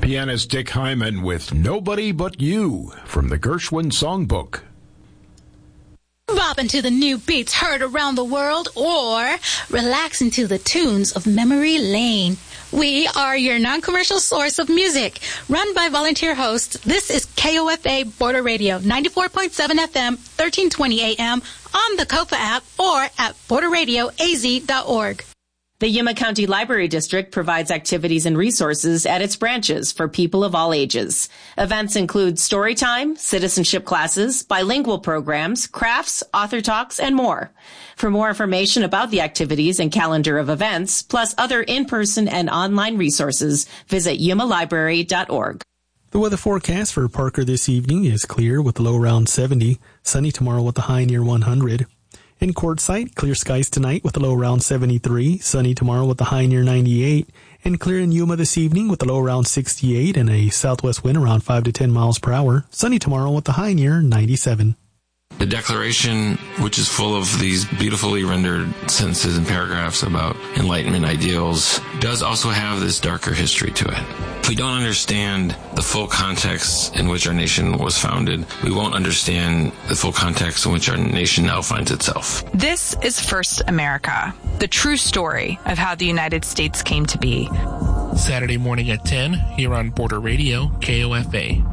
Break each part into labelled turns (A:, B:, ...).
A: Pianist Dick Hyman with Nobody But You from the Gershwin Songbook.
B: Bopping to the new beats heard around the world, or relaxing to the tunes of Memory Lane. We are your non-commercial source of music. Run by volunteer hosts, this is KOFA Border Radio, 94.7 FM, 1320 AM, on the KOFA app, or at borderradioaz.org.
C: The Yuma County Library District provides activities and resources at its branches for people of all ages. Events include story time, citizenship classes, bilingual programs, crafts, author talks, and more. For more information about the activities and calendar of events, plus other in-person and online resources, visit yumalibrary.org.
D: The weather forecast for Parker this evening is clear with a low around 70, sunny tomorrow with a high near 100. In Quartzsite, clear skies tonight with a low around 73, sunny tomorrow with a high near 98, and clear in Yuma this evening with a low around 68 and a southwest wind around 5 to 10 miles per hour, sunny tomorrow with a high near 97.
E: The Declaration, which is full of these beautifully rendered sentences and paragraphs about Enlightenment ideals, does also have this darker history to it. If we don't understand the full context in which our nation was founded, we won't understand the full context in which our nation now finds itself.
F: This is First America, the true story of how the United States came to be.
G: Saturday morning at 10, here on Border Radio, KOFA.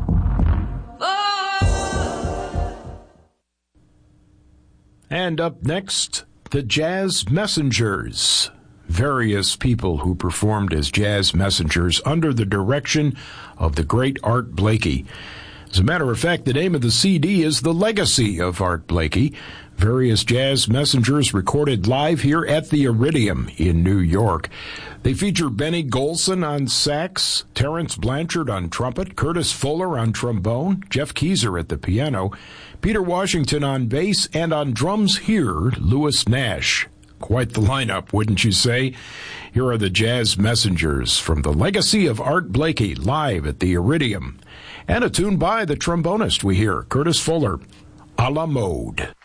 A: And up next, the Jazz Messengers. Various people who performed as jazz messengers under the direction of the great Art Blakey. As a matter of fact, the name of the CD is The Legacy of Art Blakey. Various jazz messengers recorded live here at the Iridium in New York. They feature Benny Golson on sax, Terrence Blanchard on trumpet, Curtis Fuller on trombone, Jeff Keyser at the piano, Peter Washington on bass, and on drums here, Louis Nash. Quite the lineup, wouldn't you say? Here are the Jazz Messengers from The Legacy of Art Blakey live at the Iridium. And a tune by the trombonist we hear, Curtis Fuller, A La Mode.